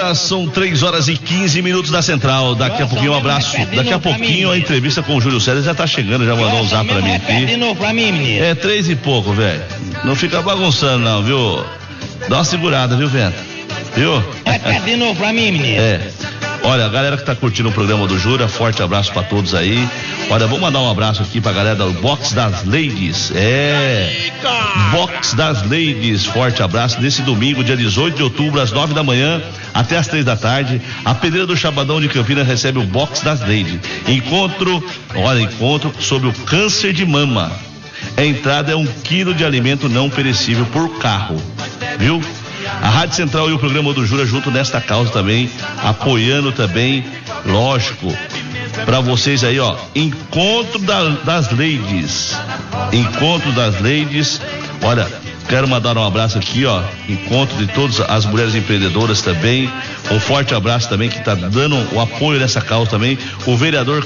Agora são 3h15 da Central. Daqui a pouquinho um abraço. Daqui a pouquinho a entrevista com o Júlio César já tá chegando, já mandou um zap pra mim aqui. É 3 e pouco, velho. Não fica bagunçando não, viu? Dá uma segurada, viu, Vento? Viu? Repete de novo pra mim, menino. Olha, a galera que tá curtindo o programa do Jura, forte abraço pra todos aí. Olha, vou mandar um abraço aqui pra galera do Box das Ladies. Box das Ladies, forte abraço. Nesse domingo, dia 18 de outubro, às 9 da manhã até às 3 da tarde, a Pedreira do Chabadão de Campinas recebe o Box das Ladies. Encontro sobre o câncer de mama. A entrada é 1 quilo de alimento não perecível por carro, viu? A Rádio Central e o programa do Jura junto nesta causa também, apoiando também, lógico, pra vocês aí, ó, Encontro das Ladies. Encontro das Ladies. Olha, quero mandar um abraço aqui, ó, encontro de todas as mulheres empreendedoras também. Um forte abraço também que tá dando o apoio nessa causa também, o vereador